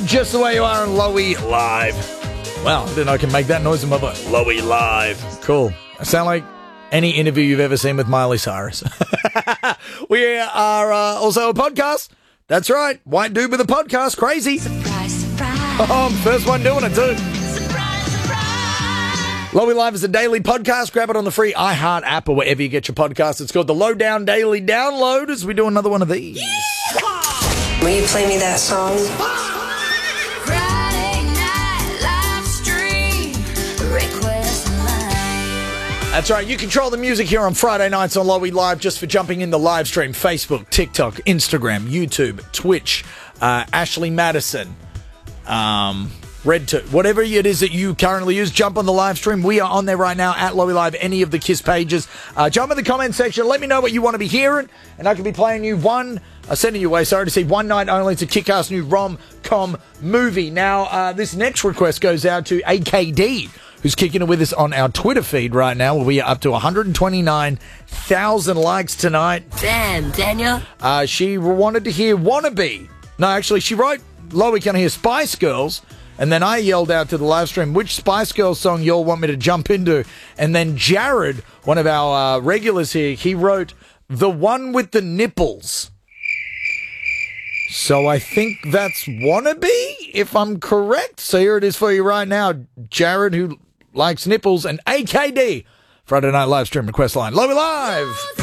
Just the way you are on Lowy Live. Well, then I can make that noise in my voice. Lowy Live. Cool. I sound like any interview you've ever seen with Miley Cyrus. We are also a podcast. That's right. White dude with a podcast. Crazy. Surprise, surprise. Oh, I'm the first one doing it too. Surprise, surprise. Lowy Live is a daily podcast. Grab it on the free iHeart app or wherever you get your podcast. It's called the Lowdown Daily Download as we do another one of these. Will you play me that song? Friday night live stream. Request line. That's right. You control the music here on Friday nights on Lowy Live just for jumping in the live stream. Facebook, TikTok, Instagram, YouTube, Twitch, Ashley Madison, RedTube, whatever it is that you currently use, jump on the live stream. We are on there right now at Lowy Live, any of the KISS pages. Jump in the comment section. Let me know what you want to be hearing, and I could be playing you sending you away, to see One Night Only. It's a kick-ass new rom-com movie. Now, this next request goes out to AKD, who's kicking it with us on our Twitter feed right now, where we are up to 129,000 likes tonight. Damn, Daniel. She wanted to hear Wannabe. No, actually, she wrote, Lowy, can I hear Spice Girls? And then I yelled out to the live stream, which Spice Girls song y'all want me to jump into? And then Jared, one of our regulars here, he wrote, the one with the nipples. So I think that's Wannabe, if I'm correct. So here it is for you right now. Jared, who likes nipples, and AKD, Friday Night Live Stream Request Line. Lowy Live!